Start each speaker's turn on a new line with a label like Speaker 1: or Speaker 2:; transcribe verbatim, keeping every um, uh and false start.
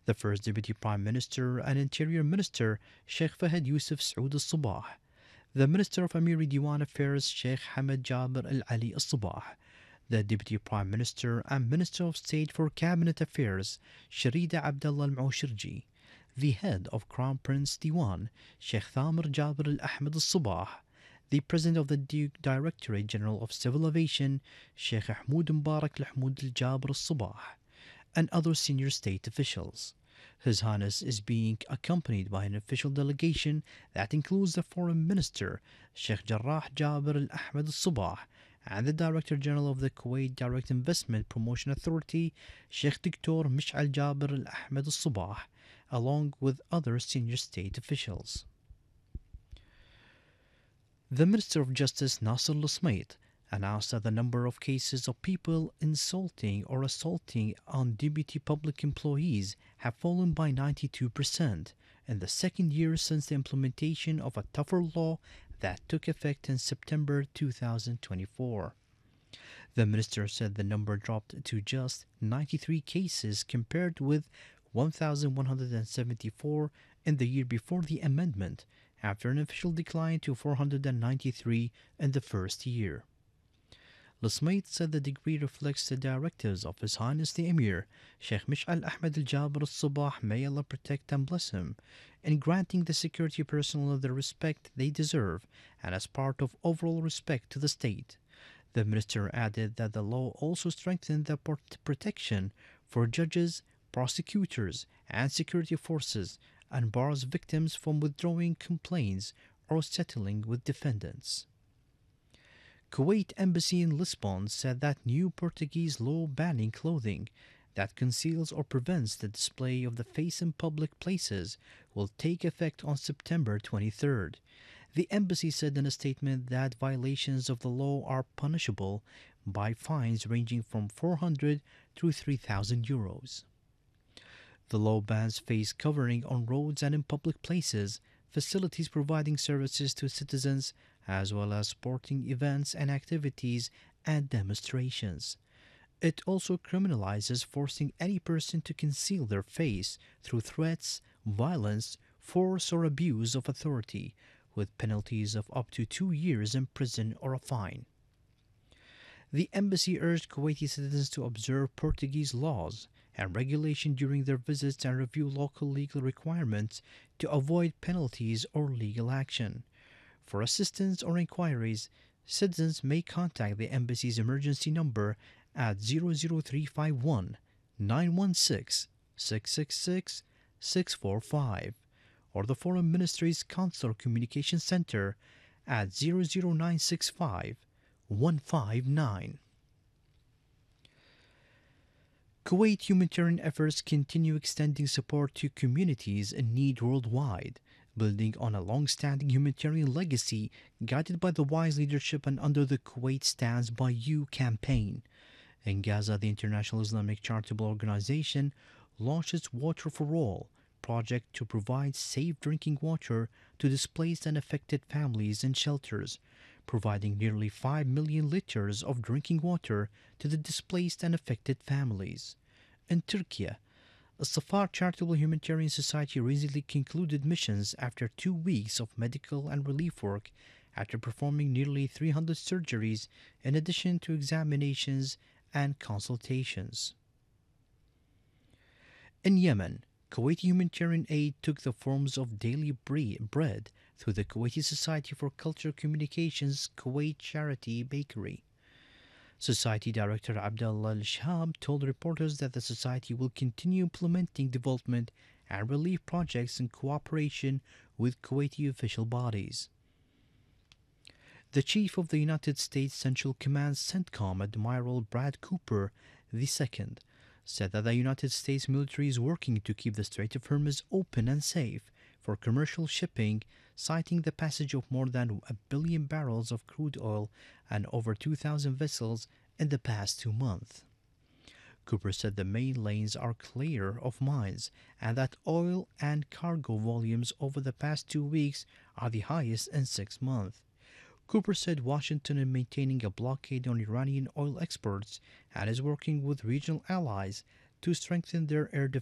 Speaker 1: The first Deputy Prime Minister and Interior Minister, Sheikh Fahad Yusuf Saud al Sabah, the Minister of Amiri Diwan Affairs, Sheikh Hamad Jabir Al Ali Al Sabah, the Deputy Prime Minister and Minister of State for Cabinet Affairs, Sharida Abdullah Al Maushirji, the head of Crown Prince Diwan, Sheikh Thamir Jabir Al Ahmed Al Sabah, the President of the Duke Directorate General of Civil Aviation, Sheikh Ahmud Mubarak Al Ahmud Al Jabir Al Sabah, and other senior state officials. His Highness is being accompanied by an official delegation that includes the Foreign Minister, Sheikh Jarrah Jabir Al Ahmed Al Sabah, and the Director General of the Kuwait Direct Investment Promotion Authority, Sheikh Doctor Mish'al Jabir Al Ahmed Al Sabah, along with other senior state officials. The Minister of Justice Nasser Lusmait announced that the number of cases of people insulting or assaulting on deputy public employees have fallen by ninety-two percent in the second year since the implementation of a tougher law that took effect in September two thousand twenty-four. The minister said the number dropped to just ninety-three cases compared with one thousand one hundred seventy-four in the year before the amendment, after an official decline to four hundred ninety-three in the first year. Lusmait said the decree reflects the directives of His Highness the Emir, Sheikh Mish'al Ahmed Al Jabir Al Sabah, may Allah protect and bless him, in granting the security personnel the respect they deserve and as part of overall respect to the state. The minister added that the law also strengthened the protection for judges, prosecutors, and security forces and bars victims from withdrawing complaints or settling with defendants. Kuwait Embassy in Lisbon said that new Portuguese law banning clothing that conceals or prevents the display of the face in public places will take effect on September twenty-third. The embassy said in a statement that violations of the law are punishable by fines ranging from four hundred to three thousand euros. The law bans face covering on roads and in public places, facilities providing services to citizens, as well as sporting events and activities and demonstrations. It also criminalizes forcing any person to conceal their face through threats, violence, force, or abuse of authority, with penalties of up to two years in prison or a fine. The embassy urged Kuwaiti citizens to observe Portuguese laws and regulation during their visits and review local legal requirements to avoid penalties or legal action. For assistance or inquiries, citizens may contact the embassy's emergency number at zero zero three five one, nine one six, six six six, six four five or the Foreign Ministry's Consular Communication Center at zero zero nine six five, one five nine. Kuwait humanitarian efforts continue extending support to communities in need worldwide, building on a long-standing humanitarian legacy guided by the wise leadership and under the Kuwait Stands By You campaign. In Gaza, the International Islamic Charitable Organization launched its Water for All project to provide safe drinking water to displaced and affected families in shelters, providing nearly five million liters of drinking water to the displaced and affected families. In Turkey, a Safar Charitable Humanitarian Society recently concluded missions after two weeks of medical and relief work after performing nearly three hundred surgeries in addition to examinations and consultations. In Yemen, Kuwaiti humanitarian aid took the forms of daily bread through the Kuwaiti Society for Cultural Communications Kuwait Charity Bakery. Society Director Abdullah Al-Shahab told reporters that the society will continue implementing development and relief projects in cooperation with Kuwaiti official bodies. The Chief of the United States Central Command CENTCOM, Admiral Brad Cooper the second, said that the United States military is working to keep the Strait of Hormuz open and safe for commercial shipping, citing the passage of more than a billion barrels of crude oil and over two thousand vessels in the past two months. Cooper said the main lanes are clear of mines and that oil and cargo volumes over the past two weeks are the highest in six months. Cooper said Washington is maintaining a blockade on Iranian oil exports and is working with regional allies to strengthen their air defense